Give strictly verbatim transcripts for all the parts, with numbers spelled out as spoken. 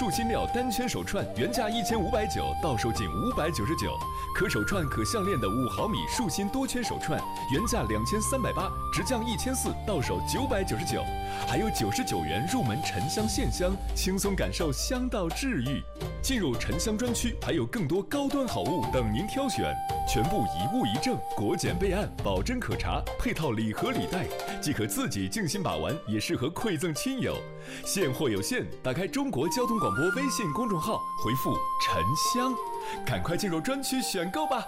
树新料单圈手串原价一千五百九，到手仅五百九十九；可手串可项链的五毫米树新多圈手串原价两千三百八，直降一千四，到手九百九十九。还有九十九元入门沉香线香，轻松感受香到治愈。进入沉香专区，还有更多高端好物等您挑选，全部一物一证，国检备案，保真可查，配套礼盒礼袋，既可自己静心把玩，也适合馈赠亲友。现货有限，打开中国交通广播微信公众号，回复沉香，赶快进入专区选购吧。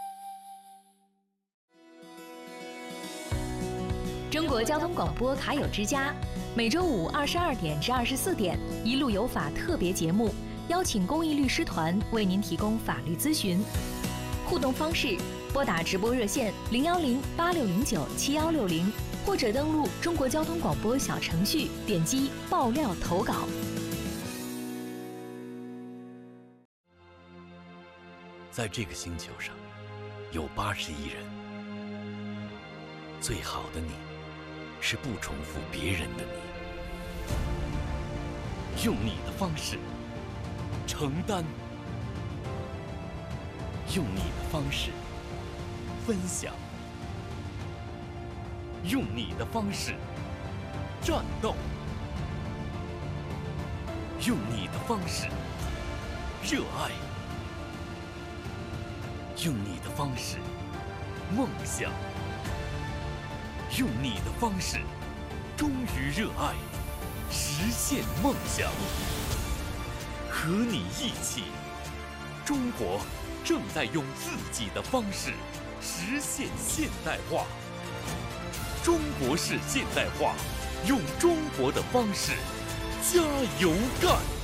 中国交通广播卡友之家，每周五二十二点至二十四点，一路有法特别节目，邀请公益律师团为您提供法律咨询。互动方式：拨打直播热线零幺零八六零九七幺六零，或者登录中国交通广播小程序，点击爆料投稿。 在这个星球上，有八十亿人。最好的你，是不重复别人的你，用你的方式承担，用你的方式分享，用你的方式战斗，用你的方式热爱，用你的方式梦想，用你的方式忠于热爱，实现梦想。和你一起，中国正在用自己的方式实现现代化。中国式现代化，用中国的方式加油干！